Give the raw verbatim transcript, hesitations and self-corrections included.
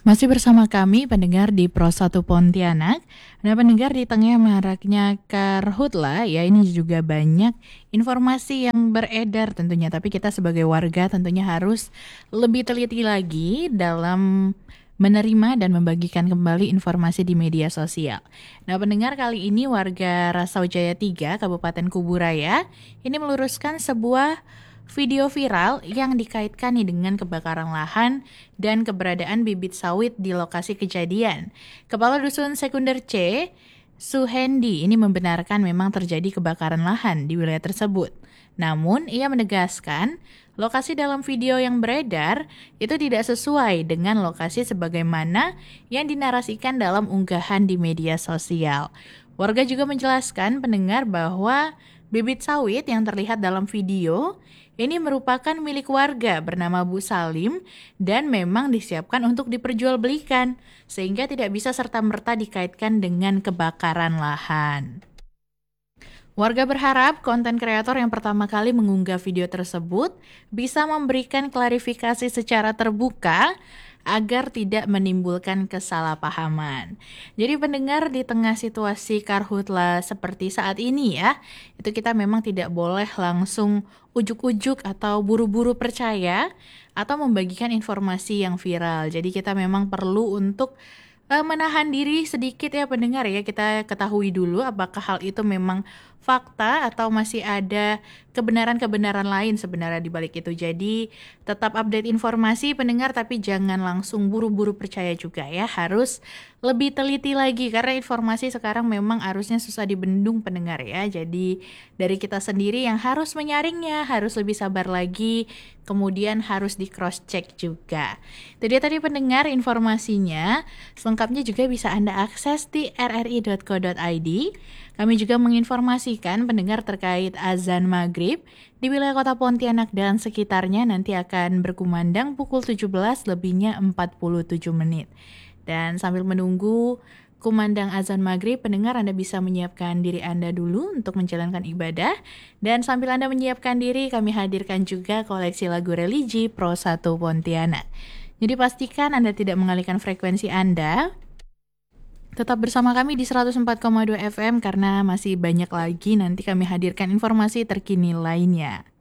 Masih bersama kami pendengar di Pro satu Pontianak. Nah, pendengar, di tengah maraknya karhutla ya, ini juga banyak informasi yang beredar tentunya, tapi kita sebagai warga tentunya harus lebih teliti lagi dalam menerima dan membagikan kembali informasi di media sosial. Nah, pendengar, kali ini warga Rasau Jaya tiga, Kabupaten Kuburaya, ini meluruskan sebuah video viral yang dikaitkan nih dengan kebakaran lahan dan keberadaan bibit sawit di lokasi kejadian. Kepala Dusun Sekunder C, Suhendi, ini membenarkan memang terjadi kebakaran lahan di wilayah tersebut. Namun, ia menegaskan lokasi dalam video yang beredar itu tidak sesuai dengan lokasi sebagaimana yang dinarasikan dalam unggahan di media sosial. Warga juga menjelaskan pendengar bahwa bibit sawit yang terlihat dalam video ini merupakan milik warga bernama Bu Salim dan memang disiapkan untuk diperjualbelikan, sehingga tidak bisa serta-merta dikaitkan dengan kebakaran lahan. Warga berharap konten kreator yang pertama kali mengunggah video tersebut bisa memberikan klarifikasi secara terbuka agar tidak menimbulkan kesalahpahaman. Jadi pendengar, di tengah situasi karhutla seperti saat ini ya, itu kita memang tidak boleh langsung ujuk-ujuk atau buru-buru percaya atau membagikan informasi yang viral. Jadi kita memang perlu untuk uh, menahan diri sedikit ya pendengar ya. Kita ketahui dulu apakah hal itu memang fakta atau masih ada kebenaran-kebenaran lain sebenarnya di balik itu. Jadi tetap update informasi pendengar, tapi jangan langsung buru-buru percaya juga ya. Harus lebih teliti lagi karena informasi sekarang memang arusnya susah dibendung pendengar ya. Jadi dari kita sendiri yang harus menyaringnya, harus lebih sabar lagi, kemudian harus di cross check juga. Itu dia tadi pendengar informasinya. Selengkapnya juga bisa Anda akses di r r i dot co dot i d. Kami juga menginformasikan pendengar terkait azan maghrib di wilayah kota Pontianak dan sekitarnya nanti akan berkumandang pukul tujuh belas lebihnya empat puluh tujuh menit. Dan sambil menunggu kumandang azan maghrib, pendengar, Anda bisa menyiapkan diri Anda dulu untuk menjalankan ibadah. Dan sambil Anda menyiapkan diri, kami hadirkan juga koleksi lagu religi Pro satu Pontianak. Jadi pastikan Anda tidak mengalihkan frekuensi Anda. Tetap bersama kami di seratus empat koma dua F M karena masih banyak lagi nanti kami hadirkan informasi terkini lainnya.